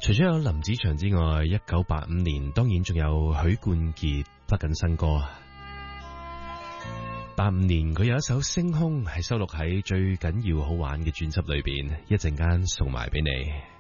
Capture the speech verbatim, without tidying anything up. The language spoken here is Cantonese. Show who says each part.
Speaker 1: 除咗有林子祥之外，一九八五年當然仲有許冠傑發緊新歌。八五年佢有一首《星空》係收錄喺最緊要好玩嘅專輯裏邊，一陣間送埋俾你。